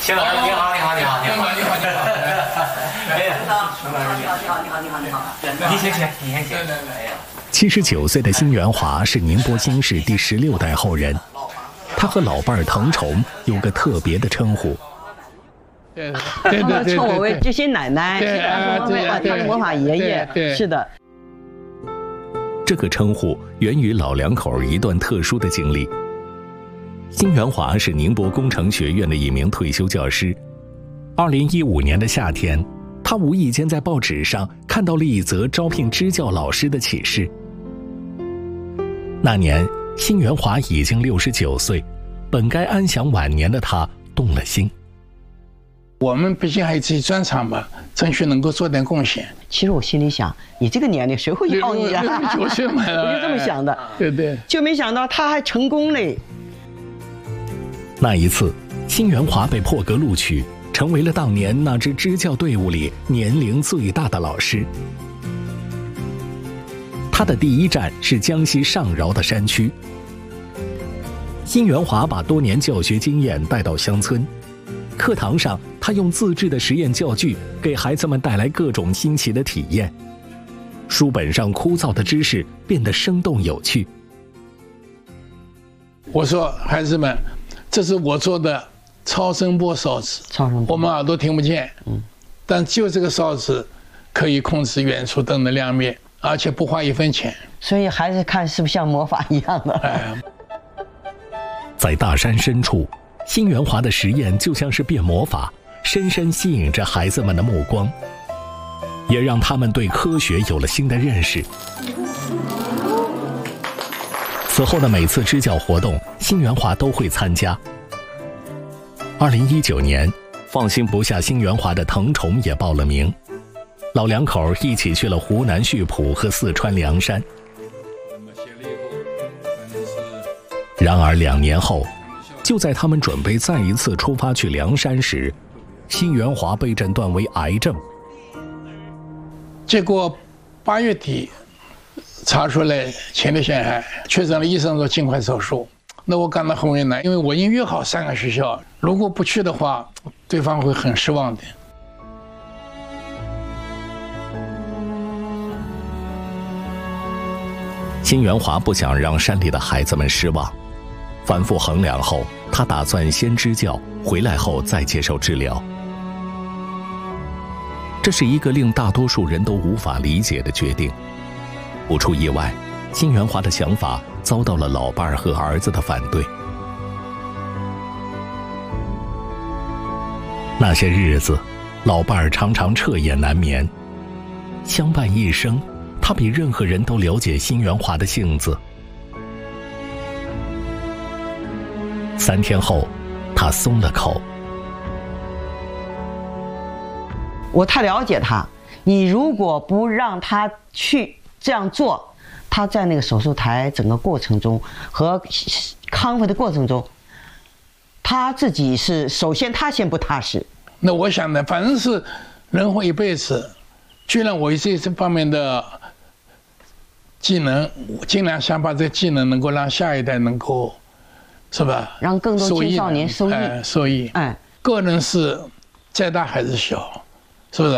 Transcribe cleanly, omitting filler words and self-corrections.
谢老师，你好，你好，你好，你好，你好，你好。哎呀，你好。你先请，你先请。 79岁的辛元华是宁波新市第16代后人，他和老伴儿滕崇有个特别的称呼。 他们称我为知心奶奶，他是魔法爷爷。是的。 这个称呼源于老两口一段特殊的经历。辛元华是宁波工程学院的一名退休教师。2015年的夏天，他无意间在报纸上看到了一则招聘支教老师的启事。那年，辛元华已经69岁，本该安享晚年的他动了心。 我们毕竟还有自己专长嘛，争取能够做点贡献。 其实我心里想，你这个年龄谁会要你啊 ？69岁嘛， 我就这么想的。 对对， 就没想到他还成功嘞。 那一次，辛元华被破格录取，成为了当年那支支教队伍里年龄最大的老师。他的第一站是江西上饶的山区。辛元华把多年教学经验带到乡村，课堂上他用自制的实验教具给孩子们带来各种新奇的体验，书本上枯燥的知识变得生动有趣。 我说孩子们，这是我做的超声波烧纸，我们耳朵听不见，但就这个烧纸可以控制远处灯的亮灭，而且不花1分钱。 所以孩子看是不是像魔法一样的？ 在大山深处，辛元华的实验就像是变魔法，深深吸引着孩子们的目光，也让他们对科学有了新的认识。此后的每次支教活动，辛元华都会参加。2019年，放心不下辛元华的滕崇也报了名，老两口一起去了湖南溆浦和四川凉山。然而2年后，就在他们准备再一次出发去凉山时，辛元华被诊断为癌症。 结果8月底查出来前列腺癌，确诊了，医生说尽快手术。那我感到很为难，因为我已经约好3个学校，如果不去的话，对方会很失望的。 辛元华不想让山里的孩子们失望，反复衡量后，他打算先支教，回来后再接受治疗。这是一个令大多数人都无法理解的决定。不出意外，辛元华的想法遭到了老伴儿和儿子的反对。那些日子，老伴儿常常彻夜难眠。相伴一生，他比任何人都了解辛元华的性子。3天后，他松了口。 我太了解他，你如果不让他去这样做，他在那个手术台整个过程中和康复的过程中，他自己是首先他先不踏实。 那我想呢，反正是人活一辈子，既然我有这方面的技能，我尽量想把这技能能够让下一代能够，是吧？ 让更多青少年受益。 受益。个人是再大还是小。